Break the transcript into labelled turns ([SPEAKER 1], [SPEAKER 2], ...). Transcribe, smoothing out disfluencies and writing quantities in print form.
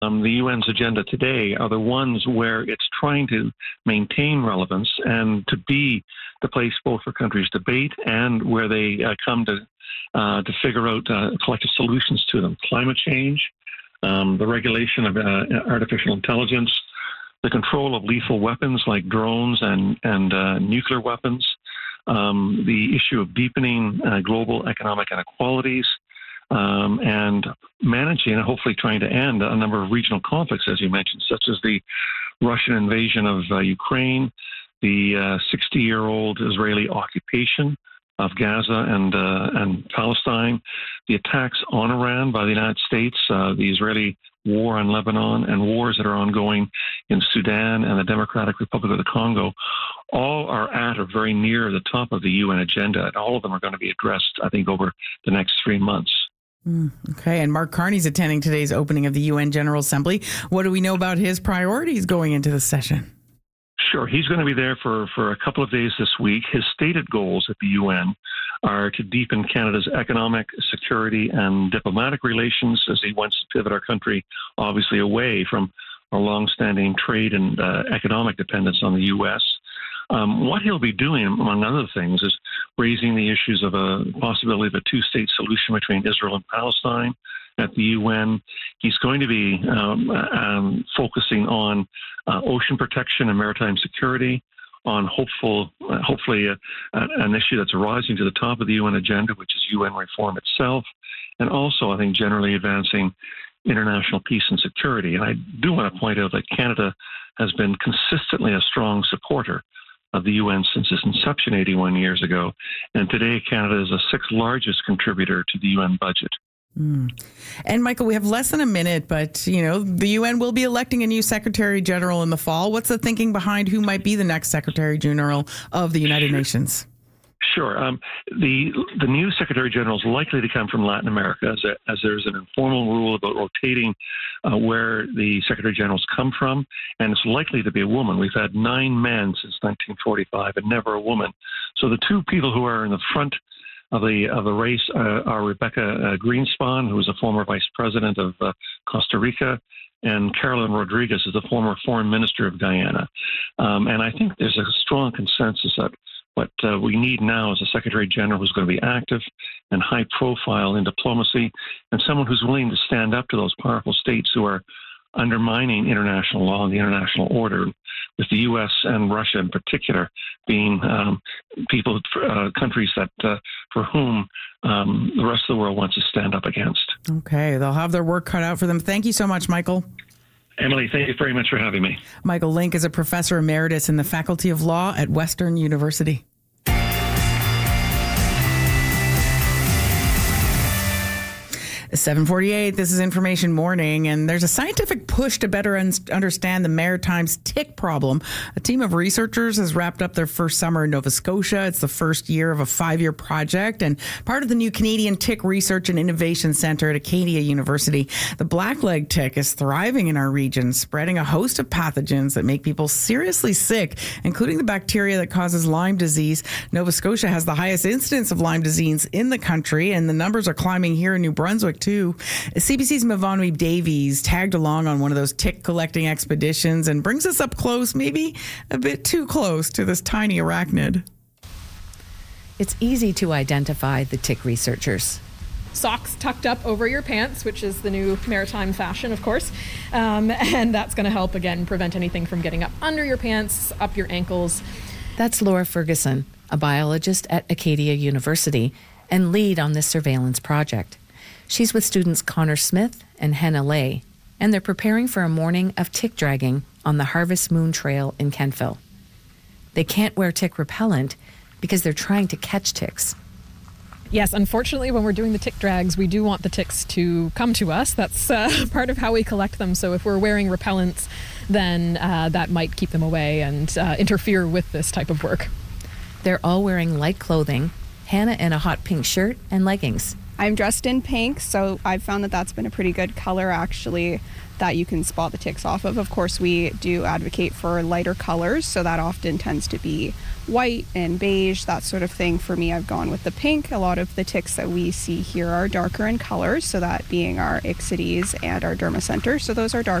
[SPEAKER 1] the UN's agenda today are the ones where it's trying to maintain relevance and to be the place both for countries debate and where they come to figure out collective solutions to them. Climate change, the regulation of artificial intelligence, the control of lethal weapons like drones and nuclear weapons, the issue of deepening global economic inequalities, and managing and hopefully trying to end a number of regional conflicts, as you mentioned, such as the Russian invasion of Ukraine, the 60-year-old Israeli occupation of Gaza and Palestine, the attacks on Iran by the United States, the Israeli war on Lebanon, and wars that are ongoing in Sudan and the Democratic Republic of the Congo, all are at or very near the top of the UN agenda, and all of them are going to be addressed, I think, over the next 3 months.
[SPEAKER 2] Okay, and Mark Carney's attending today's opening of the UN General Assembly. What do we know about his priorities going into the session?
[SPEAKER 1] Sure. He's going to be there for a couple of days this week. His stated goals at the UN are to deepen Canada's economic, security, and diplomatic relations as he wants to pivot our country, obviously, away from our longstanding trade and economic dependence on the U.S. What he'll be doing, among other things, is raising the issues of a possibility of a two-state solution between Israel and Palestine at the UN. He's going to be focusing on ocean protection and maritime security, on hopefully an issue that's rising to the top of the UN agenda, which is UN reform itself, and also, I think, generally advancing international peace and security. And I do want to point out that Canada has been consistently a strong supporter of the UN since its inception 81 years ago. And today, Canada is the sixth largest contributor to the UN budget.
[SPEAKER 2] And Michael, we have less than a minute, but, the UN will be electing a new Secretary General in the fall. What's the thinking behind who might be the next Secretary General of the United Nations?
[SPEAKER 1] Sure. The new Secretary General is likely to come from Latin America, as there's an informal rule about rotating where the Secretary Generals come from, and it's likely to be a woman. We've had 9 men since 1945 and never a woman. So the two people who are in the front of the race are Rebecca Greenspan, who is a former Vice President of Costa Rica, and Carolyn Rodriguez is the former Foreign Minister of Guyana. And I think there's a strong consensus that what we need now is a Secretary General who's going to be active and high profile in diplomacy, and someone who's willing to stand up to those powerful states who are undermining international law and the international order, with the U.S. and Russia in particular being countries that for whom the rest of the world wants to stand up against.
[SPEAKER 2] Okay, they'll have their work cut out for them. Thank you so much, Michael.
[SPEAKER 1] Emily, thank you very much for having me.
[SPEAKER 2] Michael Link is a professor emeritus in the Faculty of Law at Western University. 7:48, this is Information Morning, and there's a scientific push to better understand the Maritime's tick problem. A team of researchers has wrapped up their first summer in Nova Scotia. It's the first year of a 5-year project and part of the new Canadian Tick Research and Innovation Centre at Acadia University. The blackleg tick is thriving in our region, spreading a host of pathogens that make people seriously sick, including the bacteria that causes Lyme disease. Nova Scotia has the highest incidence of Lyme disease in the country, and the numbers are climbing here in New Brunswick too. CBC's Mavonne Davies tagged along on one of those tick collecting expeditions and brings us up close, maybe a bit too close, to this tiny arachnid.
[SPEAKER 3] It's easy to identify the tick researchers.
[SPEAKER 4] Socks tucked up over your pants, which is the new maritime fashion, of course. And that's going to help, again, prevent anything from getting up under your pants, up your ankles.
[SPEAKER 3] That's Laura Ferguson, a biologist at Acadia University and lead on this surveillance project. She's with students Connor Smith and Hannah Lay, and they're preparing for a morning of tick dragging on the Harvest Moon Trail in Kentville. They can't wear tick repellent because they're trying to catch ticks.
[SPEAKER 4] Yes, unfortunately, when we're doing the tick drags, we do want the ticks to come to us. That's part of how we collect them. So if we're wearing repellents, then that might keep them away and interfere with this type of work.
[SPEAKER 3] They're all wearing light clothing, Hannah in a hot pink shirt and leggings.
[SPEAKER 5] I'm dressed in pink, so I've found that that's been a pretty good color, actually, that you can spot the ticks off of. Of course, we do advocate for lighter colors, so that often tends to be white and beige, that sort of thing. For me, I've gone with the pink. A lot of the ticks that we see here are darker in colors, so that being our Ixodes and our Dermacenter, so those are dark